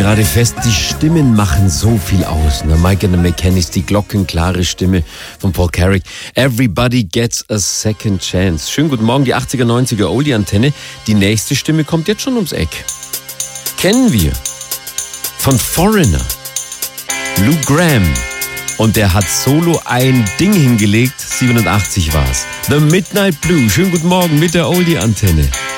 gerade fest, die Stimmen machen so viel aus. Mike and the Mechanics, die glockenklare Stimme von Paul Carrack. Everybody gets a second chance. Schönen guten Morgen, die 80er, 90er Oldie-Antenne. Die nächste Stimme kommt jetzt schon ums Eck. Kennen wir von Foreigner, Lou Gramm. Und der hat solo ein Ding hingelegt, 87 war's. The Midnight Blue. Schönen guten Morgen mit der Oldie-Antenne.